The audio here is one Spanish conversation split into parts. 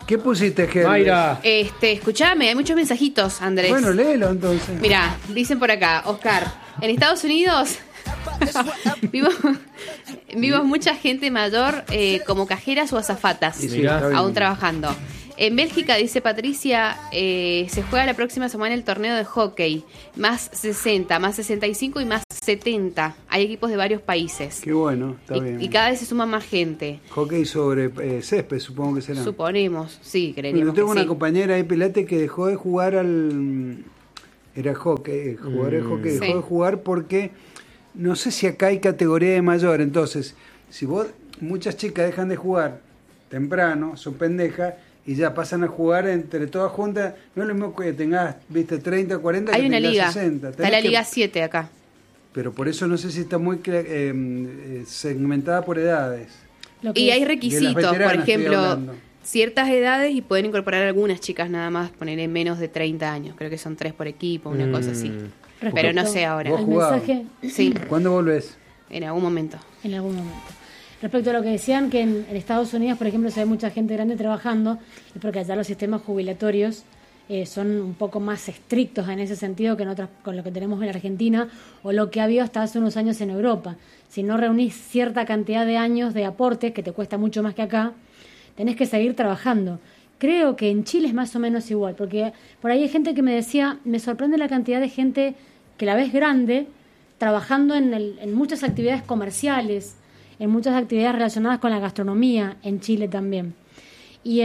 ¿Qué pusiste, Ger? Mayra. Escuchame, hay muchos mensajitos, Andrés. Bueno, léelo entonces. Mirá, dicen por acá, Oscar, en Estados Unidos vimos mucha gente mayor como cajeras o azafatas, Sí, aún trabajando. En Bélgica, dice Patricia, se juega la próxima semana el torneo de hockey, más 60, más 65 y más 70. Hay equipos de varios países. Qué bueno, está bien. Y cada vez se suma más gente. Hockey sobre césped, supongo que será. Suponemos, sí, Bueno, creeríamos yo tengo que una sí. compañera ahí, Pilate, que dejó de jugar Era hockey, jugador de hockey, dejó Sí. de jugar porque no sé si acá hay categoría de mayor. Entonces, si muchas chicas dejan de jugar temprano, son pendejas, y ya pasan a jugar entre todas juntas, no es lo mismo que tengas, viste, 30, 40, Hay que una tengas liga, 60. está la Tenés que- Liga 7 acá. Pero por eso no sé si está muy segmentada por edades. Lo que Y hay es- requisitos, por veteranas estoy ejemplo, hablando. ciertas edades y pueden incorporar algunas chicas nada más, poner en menos de 30 años. Creo que son 3 por equipo, una cosa así. Pero no sé ahora. ¿Vos El jugabas? mensaje Sí, ¿Cuándo volvés? en algún momento. en algún momento. Respecto a lo que decían que en Estados Unidos, por ejemplo, se ve mucha gente grande trabajando, es porque allá los sistemas jubilatorios son un poco más estrictos en ese sentido que con lo que tenemos en Argentina o lo que había hasta hace unos años en Europa. Si no reunís cierta cantidad de años de aportes, que te cuesta mucho más que acá, tenés que seguir trabajando. Creo que en Chile es más o menos igual, porque por ahí hay gente que me decía, me sorprende la cantidad de gente que la ves grande, trabajando en muchas actividades comerciales, en muchas actividades relacionadas con la gastronomía, en Chile también. Y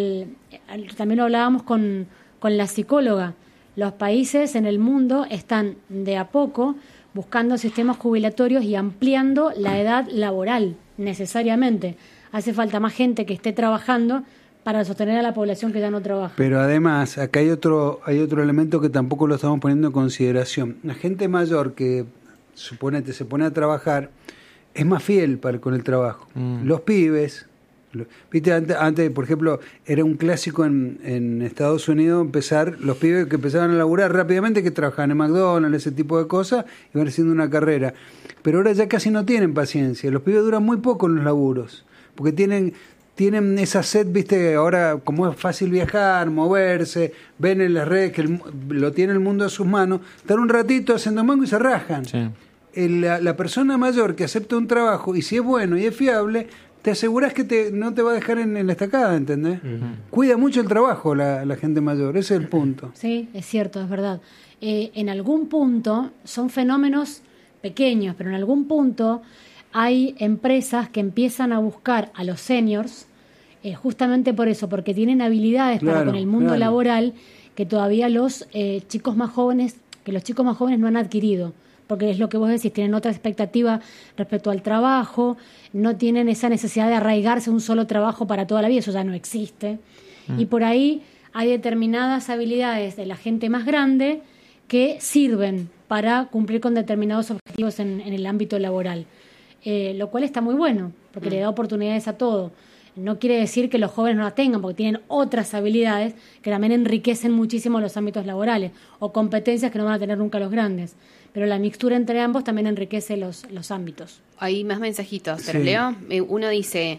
también lo hablábamos con la psicóloga, los países en el mundo están de a poco buscando sistemas jubilatorios y ampliando la edad laboral necesariamente. Hace falta más gente que esté trabajando para sostener a la población que ya no trabaja. Pero además, acá hay otro elemento que tampoco lo estamos poniendo en consideración. La gente mayor que suponete se pone a trabajar es más fiel con el trabajo. Los pibes, viste, antes, por ejemplo, era un clásico en Estados Unidos los pibes que empezaban a laburar rápidamente, que trabajaban en McDonald's, ese tipo de cosas, iban haciendo una carrera. Pero ahora ya casi no tienen paciencia. Los pibes duran muy poco en los laburos, porque tienen esa sed, viste, ahora como es fácil viajar, moverse, ven en las redes que lo tiene el mundo a sus manos, están un ratito haciendo mango y se rajan. Sí. La persona mayor que acepta un trabajo, y si es bueno y es fiable, te aseguras que no te va a dejar en la estacada, ¿entendés? Cuida mucho el trabajo la gente mayor, ese es el punto. Sí, es cierto, es verdad. En algún punto son fenómenos pequeños, pero en algún punto hay empresas que empiezan a buscar a los seniors justamente por eso, porque tienen habilidades para con el mundo laboral que todavía los chicos más jóvenes no han adquirido. Porque es lo que vos decís, tienen otra expectativa respecto al trabajo, no tienen esa necesidad de arraigarse a un solo trabajo para toda la vida, eso ya no existe. Y por ahí hay determinadas habilidades de la gente más grande que sirven para cumplir con determinados objetivos en el ámbito laboral, lo cual está muy bueno, porque le da oportunidades a todo. No quiere decir que los jóvenes no las tengan, porque tienen otras habilidades que también enriquecen muchísimo los ámbitos laborales, o competencias que no van a tener nunca los grandes. Pero la mixtura entre ambos también enriquece los ámbitos. Hay más mensajitos, ¿te Sí. los leo? Uno dice,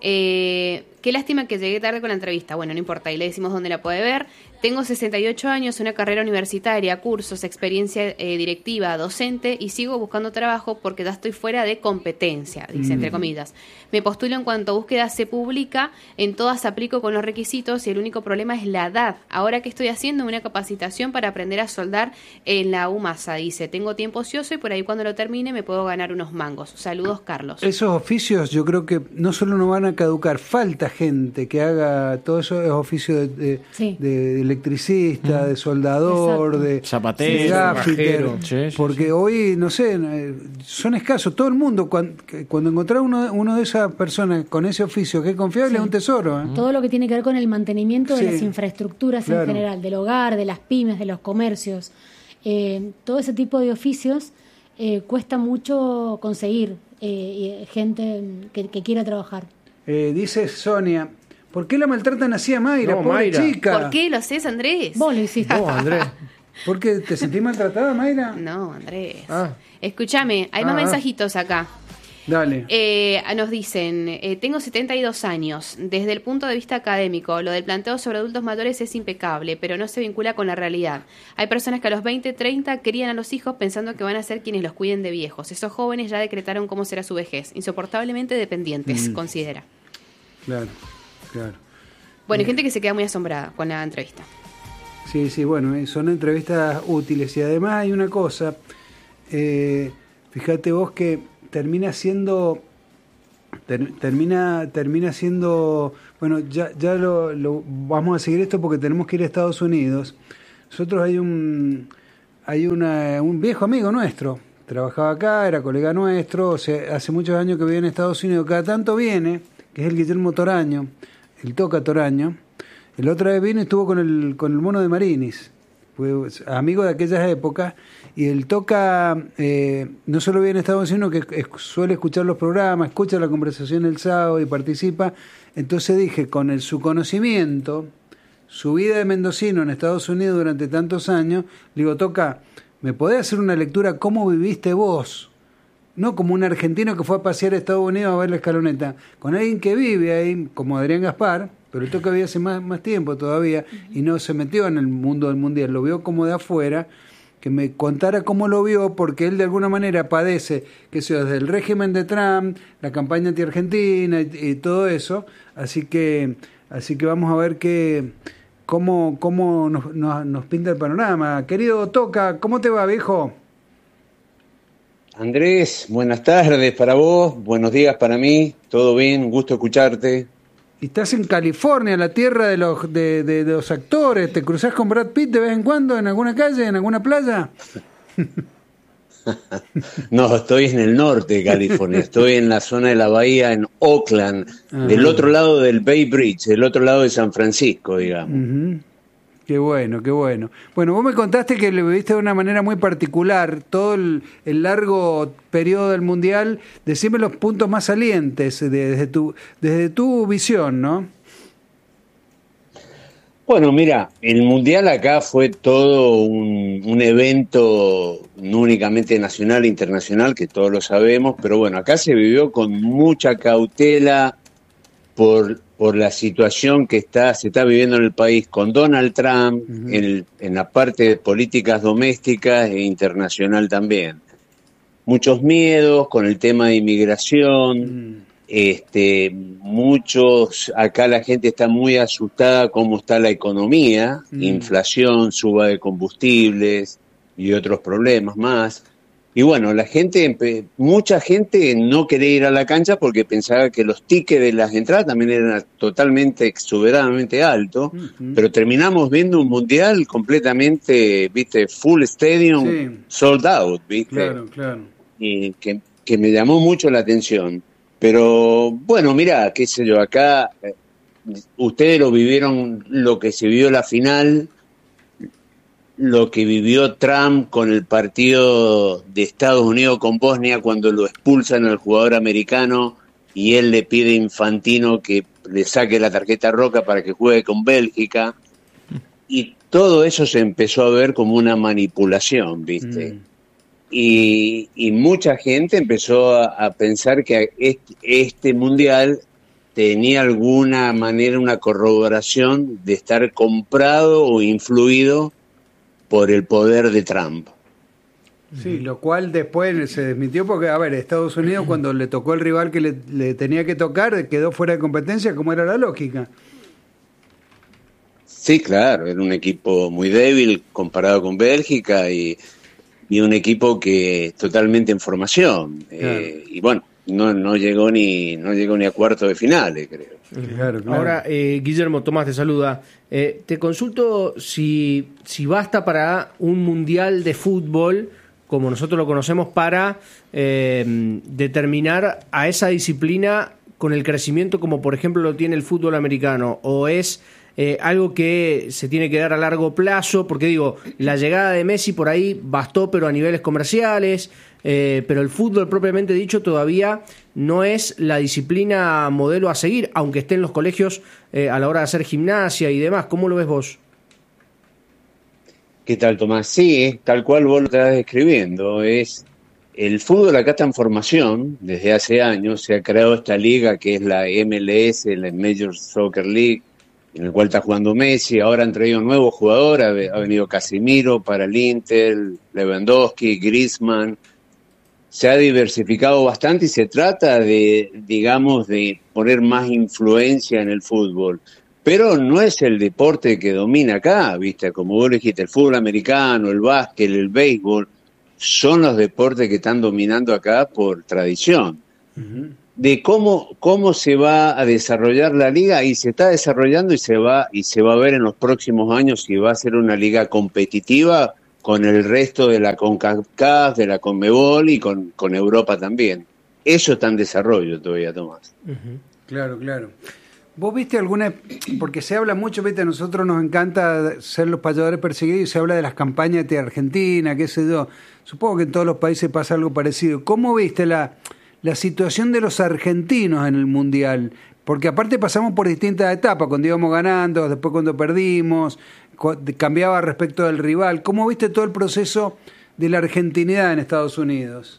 qué lástima que llegué tarde con la entrevista. Bueno, no importa, y le decimos dónde la puede ver. Tengo 68 años, una carrera universitaria, cursos, experiencia directiva, docente, y sigo buscando trabajo porque ya estoy fuera de competencia, dice entre comillas. Me postulo en cuanto búsqueda se publica, en todas aplico con los requisitos y el único problema es la edad. Ahora que estoy haciendo una capacitación para aprender a soldar en la UMASA, dice, tengo tiempo ocioso y por ahí cuando lo termine me puedo ganar unos mangos. Saludos, Carlos. Esos oficios yo creo que no solo no van a caducar, falta gente que haga todos esos oficios Sí. de electricista, de soldador, Exacto. de Zapatero, de gaffiter, bajero. Sí, sí, porque sí. hoy, no sé, son escasos. Todo el mundo, cuando encontrás uno de esas personas con ese oficio que es confiable, Sí. es un tesoro. Todo lo que tiene que ver con el mantenimiento Sí. de las infraestructuras Claro. en general, del hogar, de las pymes, de los comercios, todo ese tipo de oficios cuesta mucho conseguir gente que quiera trabajar. Dice Sonia, ¿por qué la maltratan así a Mayra? No, Pobre Mayra. chica. ¿Por qué lo haces, Andrés? Vos lo hiciste. No, Andrés. ¿Por qué te sentís maltratada, Mayra? No, Andrés. Ah. Escúchame, hay más mensajitos acá. Dale. Nos dicen, tengo 72 años. Desde el punto de vista académico, lo del planteo sobre adultos mayores es impecable, pero no se vincula con la realidad. Hay personas que a los 20, 30 crían a los hijos pensando que van a ser quienes los cuiden de viejos. Esos jóvenes ya decretaron cómo será su vejez. Insoportablemente dependientes, considera. Claro, claro. Bueno, hay gente que se queda muy asombrada con la entrevista. Sí, sí, bueno, son entrevistas útiles. Y además hay una cosa, fíjate vos que termina siendo, bueno, ya lo vamos a seguir esto porque tenemos que ir a Estados Unidos. Nosotros hay un viejo amigo nuestro, trabajaba acá, era colega nuestro, o sea, hace muchos años que vive en Estados Unidos, cada tanto viene, que es el Guillermo Toraño, el Toca Toraño. El otra vez vino y estuvo con el Mono de Marinis, fue amigo de aquellas épocas, y el Toca no solo vive en Estados Unidos, que suele escuchar los programas, escucha la conversación el sábado y participa. Entonces dije, con su conocimiento, su vida de mendocino en Estados Unidos durante tantos años, le digo, Toca, ¿me podés hacer una lectura cómo viviste vos? No como un argentino que fue a pasear a Estados Unidos a ver la Escaloneta, con alguien que vive ahí, como Adrián Gaspar, pero el Toca vive hace más tiempo todavía y no se metió en el mundo del mundial, lo vio como de afuera, que me contara cómo lo vio, porque él de alguna manera padece, que sea desde el régimen de Trump, la campaña anti-argentina y todo eso, así que vamos a ver cómo nos pinta el panorama. Querido Toca, ¿cómo te va, viejo? Andrés, buenas tardes para vos, buenos días para mí, todo bien, gusto escucharte. Y estás en California, la tierra de los actores. ¿Te cruzás con Brad Pitt de vez en cuando en alguna calle, en alguna playa? No, estoy en el norte de California, estoy en la zona de la bahía, en Oakland, del otro lado del Bay Bridge, del otro lado de San Francisco, digamos. Uh-huh. Qué bueno, qué bueno. Bueno, vos me contaste que lo viviste de una manera muy particular, todo el largo periodo del Mundial. Decime los puntos más salientes desde tu visión, ¿no? Bueno, mira, el Mundial acá fue todo un evento no únicamente nacional e internacional, que todos lo sabemos, pero bueno, acá se vivió con mucha cautela por la situación que se está viviendo en el país con Donald Trump, en la parte de políticas domésticas e internacional también. Muchos miedos con el tema de inmigración, acá la gente está muy asustada cómo está la economía, inflación, suba de combustibles y otros problemas más. Y bueno, mucha gente no quería ir a la cancha porque pensaba que los tickets de las entradas también eran totalmente exuberantemente altos, pero terminamos viendo un mundial completamente, viste, full stadium, sí, sold out, viste. Claro, claro. Y que me llamó mucho la atención. Pero bueno, mira, qué sé yo, acá ustedes lo vivieron, lo que se vio la final, lo que vivió Trump con el partido de Estados Unidos con Bosnia cuando lo expulsan al jugador americano y él le pide a Infantino que le saque la tarjeta roja para que juegue con Bélgica, y todo eso se empezó a ver como una manipulación, ¿viste? Y mucha gente empezó a pensar que este mundial tenía alguna manera, una corroboración de estar comprado o influido por el poder de Trump. Sí, lo cual después se desmintió porque, a ver, Estados Unidos cuando le tocó el rival que le tenía que tocar, quedó fuera de competencia, como era la lógica. Sí, claro, era un equipo muy débil comparado con Bélgica y un equipo que totalmente en formación. Claro. Y bueno, no llegó ni a cuartos de finales, creo. Claro. Ahora, Guillermo, Tomás te saluda. Te consulto si basta para un mundial de fútbol, como nosotros lo conocemos, para determinar a esa disciplina con el crecimiento como por ejemplo lo tiene el fútbol americano, o es algo que se tiene que dar a largo plazo, porque digo, la llegada de Messi por ahí bastó, pero a niveles comerciales, pero el fútbol propiamente dicho todavía no es la disciplina modelo a seguir, aunque esté en los colegios a la hora de hacer gimnasia y demás. ¿Cómo lo ves vos? ¿Qué tal, Tomás? Sí, tal cual vos lo estás describiendo. Es el fútbol acá está en formación desde hace años. Se ha creado esta liga que es la MLS, la Major Soccer League, en el cual está jugando Messi. Ahora han traído un nuevo jugador, ha venido Casemiro para el Inter, Lewandowski, Griezmann. Se ha diversificado bastante y se trata de, digamos, de poner más influencia en el fútbol. Pero no es el deporte que domina acá, ¿viste? Como vos dijiste, el fútbol americano, el básquet, el béisbol, son los deportes que están dominando acá por tradición. Uh-huh. De cómo se va a desarrollar la liga, y se está desarrollando y se va a ver en los próximos años si va a ser una liga competitiva con el resto de la CONCACAF, de la CONMEBOL y con Europa también. Eso está en desarrollo todavía, Tomás. Uh-huh. Claro, claro. ¿Vos viste alguna? Porque se habla mucho, viste, a nosotros nos encanta ser los payadores perseguidos y se habla de las campañas de Argentina, qué sé yo. Supongo que en todos los países pasa algo parecido. ¿Cómo viste la situación de los argentinos en el Mundial? Porque aparte pasamos por distintas etapas, cuando íbamos ganando, después cuando perdimos, cambiaba respecto del rival. ¿Cómo viste todo el proceso de la argentinidad en Estados Unidos?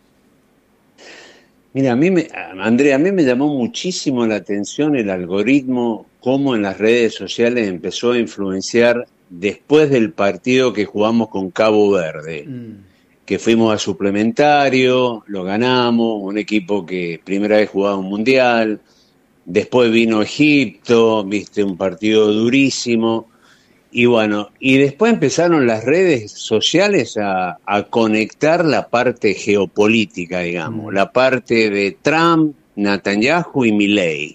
Mira, Andrea, a mí me llamó muchísimo la atención el algoritmo, cómo en las redes sociales empezó a influenciar después del partido que jugamos con Cabo Verde, que fuimos a suplementario, lo ganamos, un equipo que primera vez jugaba un mundial, después vino Egipto, viste, un partido durísimo. Y bueno, y después empezaron las redes sociales a conectar la parte geopolítica, digamos, la parte de Trump, Netanyahu y Milei.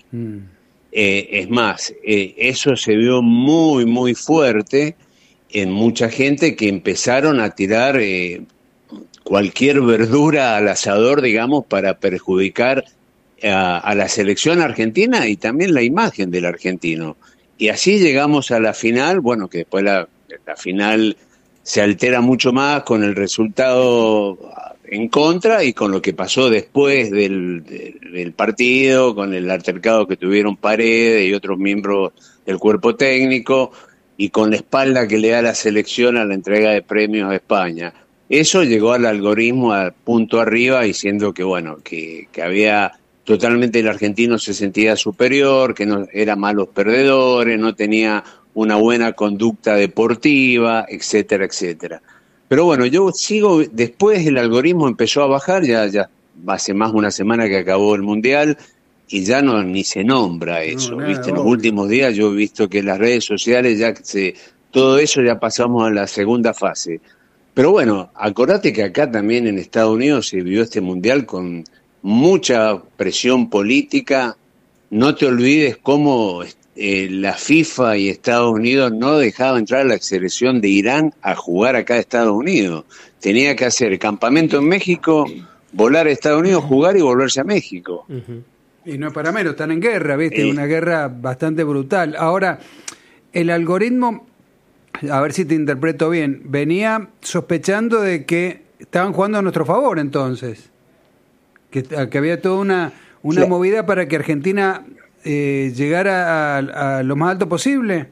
Es más, eso se vio muy, muy fuerte en mucha gente que empezaron a tirar cualquier verdura al asador, digamos, para perjudicar a la selección argentina y también la imagen del argentino. Y así llegamos a la final, bueno, que después la final se altera mucho más con el resultado en contra y con lo que pasó después del partido, con el altercado que tuvieron Paredes y otros miembros del cuerpo técnico, y con la espalda que le da la selección a la entrega de premios a España. Eso llegó al algoritmo a punto arriba, diciendo que, bueno, que había... Totalmente el argentino se sentía superior, que no era malos perdedores, no tenía una buena conducta deportiva, etcétera, etcétera. Pero bueno, yo sigo, después el algoritmo empezó a bajar, ya hace más de una semana que acabó el Mundial y ya ni se nombra eso, ¿viste? En los últimos días yo he visto que en las redes sociales todo eso ya pasamos a la segunda fase. Pero bueno, acordate que acá también en Estados Unidos se vivió este Mundial con mucha presión política. No te olvides cómo la FIFA y Estados Unidos no dejaba entrar a la selección de Irán a jugar acá a Estados Unidos. Tenía que hacer campamento en México, volar a Estados Unidos, jugar y volverse a México. Y no es para menos, están en guerra, ¿viste? Una guerra bastante brutal. Ahora, el algoritmo, a ver si te interpreto bien, venía sospechando de que estaban jugando a nuestro favor entonces. Que había toda una movida para que Argentina llegara a lo más alto posible.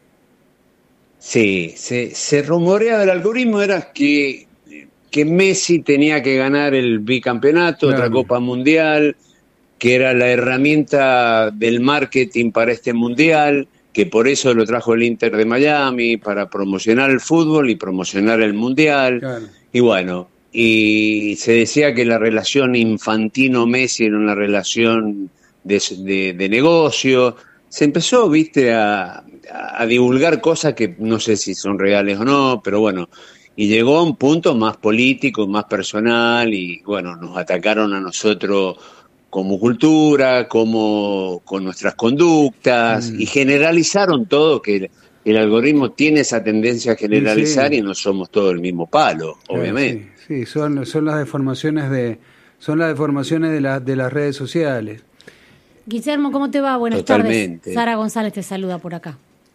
Sí, se rumoreaba, el algoritmo era que Messi tenía que ganar el bicampeonato, claro, otra Copa Mundial, que era la herramienta del marketing para este Mundial, que por eso lo trajo el Inter de Miami, para promocionar el fútbol y promocionar el Mundial. Claro. Y bueno, y se decía que la relación Infantino-Messi era una relación de negocio. Se empezó, viste, a divulgar cosas que no sé si son reales o no, pero bueno, y llegó a un punto más político, más personal, y bueno, nos atacaron a nosotros como cultura, como con nuestras conductas, y generalizaron todo, que el algoritmo tiene esa tendencia a generalizar, sí, y no somos todos el mismo palo, obviamente. Sí, son las deformaciones de las redes sociales. Guillermo, ¿cómo te va? Buenas Totalmente. Tardes. Sara González te saluda por acá.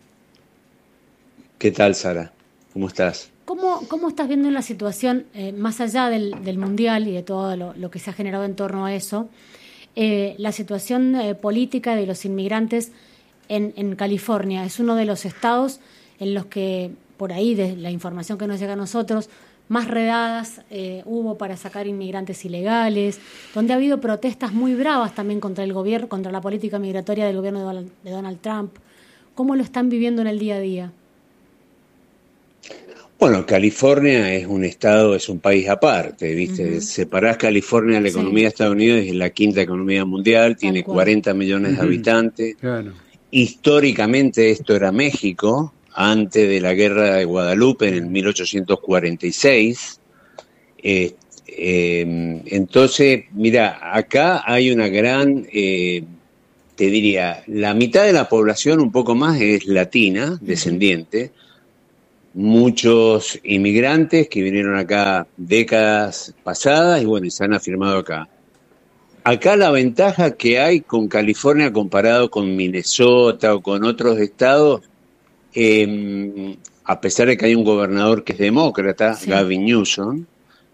¿Qué tal, Sara? ¿Cómo estás? ¿Cómo estás viendo la situación, más allá del Mundial y de todo lo que se ha generado en torno a eso, la situación política de los inmigrantes en California? Es uno de los estados en los que, por ahí, de la información que nos llega a nosotros, más redadas hubo para sacar inmigrantes ilegales, donde ha habido protestas muy bravas también contra el gobierno, contra la política migratoria del gobierno de Donald Trump. ¿Cómo lo están viviendo en el día a día? Bueno, California es un estado, es un país aparte, ¿viste? Uh-huh. Separás California de la economía de Estados Unidos, es la quinta economía mundial, tiene 40 millones de habitantes. Claro. Históricamente esto era México, antes de la guerra de Guadalupe en el 1846. Entonces, mira, acá hay una gran, te diría, la mitad de la población, un poco más, es latina, descendiente. Muchos inmigrantes que vinieron acá décadas pasadas y bueno, y se han afirmado acá. Acá la ventaja que hay con California comparado con Minnesota o con otros estados, a pesar de que hay un gobernador que es demócrata, Gavin Newsom,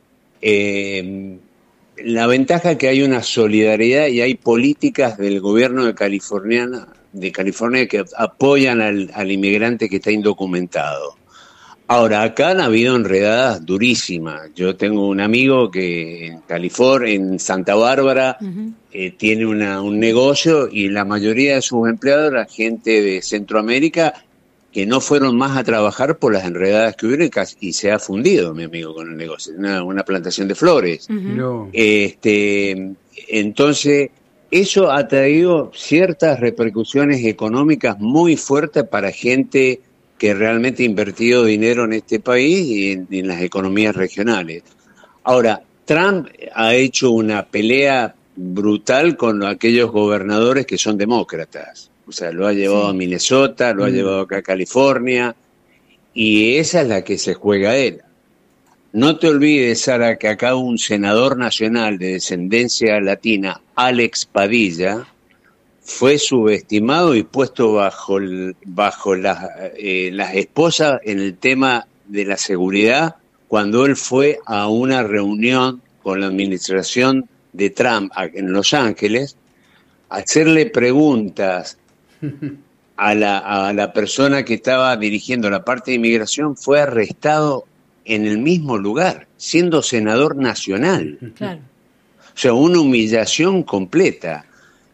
la ventaja es que hay una solidaridad y hay políticas del gobierno de California que apoyan al inmigrante que está indocumentado. Ahora, acá han habido enredadas durísimas. Yo tengo un amigo que en California, en Santa Bárbara, tiene un negocio y la mayoría de sus empleados era gente de Centroamérica que no fueron más a trabajar por las enredadas que hubieron y se ha fundido, mi amigo, con el negocio. Una plantación de flores. No. Entonces, eso ha traído ciertas repercusiones económicas muy fuertes para gente que realmente ha invertido dinero en este país y en las economías regionales. Ahora, Trump ha hecho una pelea brutal con aquellos gobernadores que son demócratas. O sea, lo ha llevado a Minnesota, lo ha llevado acá a California, y esa es la que se juega él. No te olvides, Sara, que acá un senador nacional de descendencia latina, Alex Padilla, fue subestimado y puesto bajo las esposas en el tema de la seguridad cuando él fue a una reunión con la administración de Trump en Los Ángeles a hacerle preguntas a la persona que estaba dirigiendo la parte de inmigración. Fue arrestado en el mismo lugar, siendo senador nacional. Claro. O sea, una humillación completa.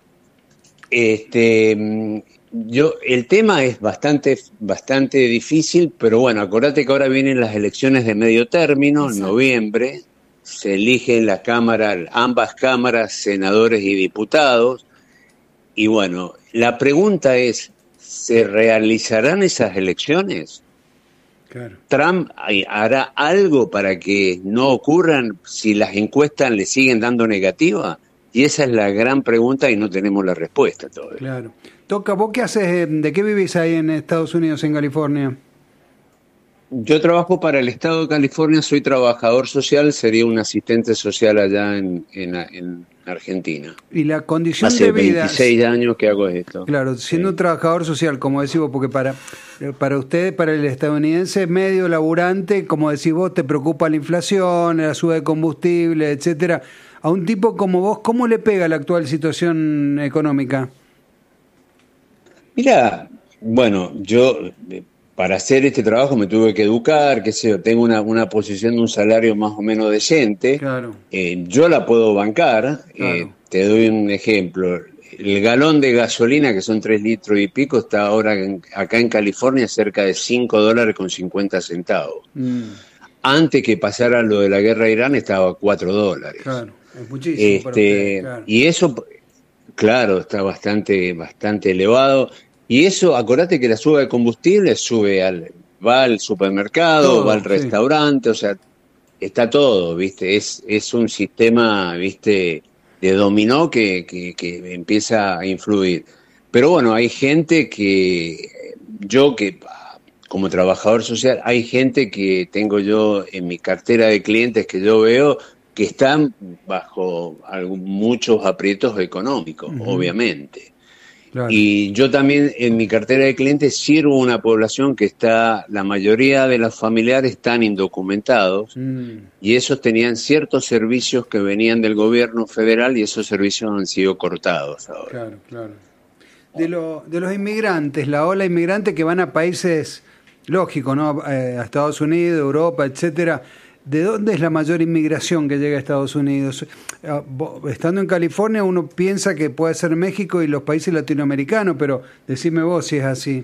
El tema es bastante difícil, pero bueno, acordate que ahora vienen las elecciones de medio término, en noviembre, se eligen ambas cámaras, senadores y diputados, y bueno, la pregunta es, ¿se realizarán esas elecciones? Claro. ¿Trump hará algo para que no ocurran si las encuestas le siguen dando negativa? Y esa es la gran pregunta y no tenemos la respuesta todavía. Claro. Toca, ¿vos qué haces? ¿De qué vivís ahí en Estados Unidos, en California? Yo trabajo para el Estado de California, soy trabajador social, sería un asistente social allá en Argentina. ¿Y la condición de vida? Hace 26 años que hago esto. Claro, siendo un trabajador social, como decís vos, porque para usted, para el estadounidense medio laburante, como decís vos, te preocupa la inflación, la suba de combustible, etcétera. A un tipo como vos, ¿cómo le pega la actual situación económica? Mira, bueno, yo para hacer este trabajo me tuve que educar, qué sé yo, tengo una posición de un salario más o menos decente. Claro. Yo la puedo bancar. Claro. Te doy un ejemplo. El galón de gasolina, que son 3 litros y pico, está ahora acá en California cerca de $5.50. Antes que pasara lo de la guerra de Irán estaba a $4. Claro. Es muchísimo para usted, claro. Y eso, claro, está bastante elevado. Y eso, acordate que la suba de combustible va al supermercado, todo, va al restaurante, o sea, está todo, ¿viste? Es un sistema, ¿viste?, de dominó que empieza a influir. Pero bueno, hay gente como trabajador social, hay gente que tengo yo en mi cartera de clientes que yo veo que están bajo muchos aprietos económicos, obviamente. Claro. Y yo también en mi cartera de clientes sirvo a una población que la mayoría de los familiares están indocumentados y esos tenían ciertos servicios que venían del gobierno federal y esos servicios han sido cortados ahora. Claro, claro. De los inmigrantes, la ola inmigrante que van a países, lógico, ¿no? A Estados Unidos, Europa, etcétera. ¿de dónde es la mayor inmigración que llega a Estados Unidos? Estando en California uno piensa que puede ser México y los países latinoamericanos, pero decime vos si es así.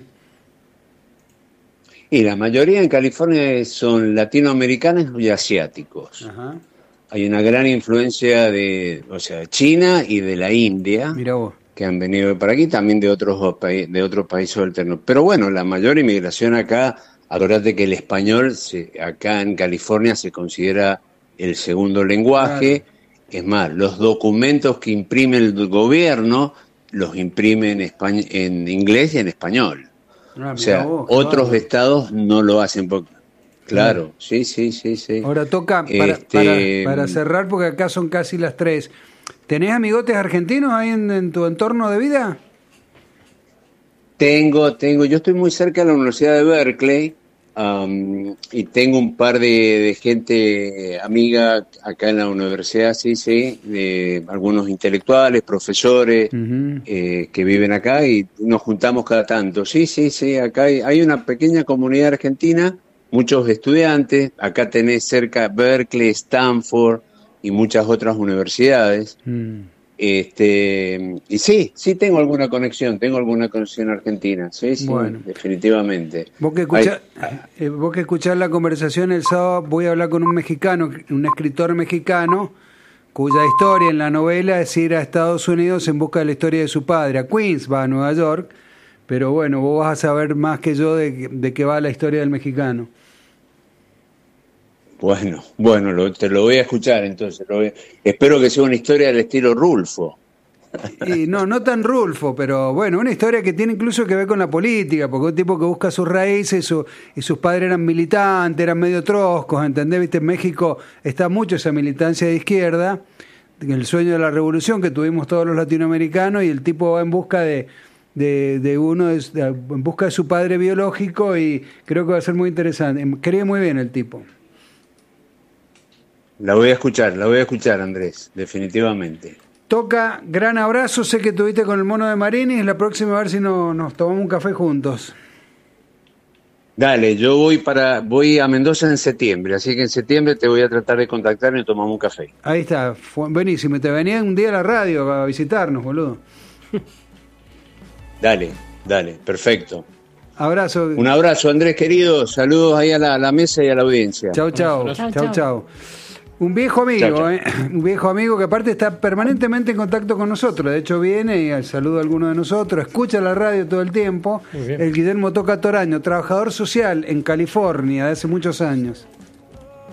Y la mayoría en California son latinoamericanos y asiáticos. Ajá. Hay una gran influencia de China y de la India. Mira vos. Que han venido para aquí, también de otros países alternos. Pero bueno, la mayor inmigración acá, acordate que el español acá en California se considera el segundo lenguaje. Claro. Es más, los documentos que imprime el gobierno los imprime en inglés y en español. O sea, otros estados no lo hacen. Claro, sí. Ahora toca, para cerrar, porque acá son casi las 3. ¿Tenés amigotes argentinos ahí en tu entorno de vida? Tengo. Yo estoy muy cerca de la Universidad de Berkeley y tengo un par de gente amiga acá en la universidad, sí, de algunos intelectuales, profesores que viven acá y nos juntamos cada tanto. Sí, acá hay una pequeña comunidad argentina, muchos estudiantes. Acá tenés cerca Berkeley, Stanford y muchas otras universidades. Y sí tengo alguna conexión argentina, sí, bueno, definitivamente. Vos que escuchás la conversación el sábado, voy a hablar con un mexicano, un escritor mexicano, cuya historia en la novela es ir a Estados Unidos en busca de la historia de su padre. A Queens, va a Nueva York, pero bueno, vos vas a saber más que yo de qué va la historia del mexicano. Bueno, te lo voy a escuchar entonces. Espero que sea una historia del estilo Rulfo. Y no tan Rulfo, pero bueno, una historia que tiene incluso que ver con la política, porque un tipo que busca sus raíces y sus padres eran militantes, eran medio troscos, ¿entendés? Viste, en México está mucho esa militancia de izquierda, el sueño de la revolución que tuvimos todos los latinoamericanos, y el tipo va en busca en busca de su padre biológico, y creo que va a ser muy interesante. Escribe muy bien el tipo. La voy a escuchar, Andrés, definitivamente. Toca, gran abrazo, sé que estuviste con el Mono de Marinis, la próxima a ver si nos tomamos un café juntos. Dale, yo voy a Mendoza en septiembre, así que en septiembre te voy a tratar de contactar y tomamos un café. Ahí está, buenísimo, te venía un día a la radio a visitarnos, boludo. Dale, perfecto. Abrazo. Un abrazo, Andrés querido, saludos ahí a la mesa y a la audiencia. Chau. Un viejo amigo, chau. Un viejo amigo que aparte está permanentemente en contacto con nosotros. De hecho viene y saluda a alguno de nosotros, escucha la radio todo el tiempo. El Guillermo Toca Toraño, trabajador social en California de hace muchos años.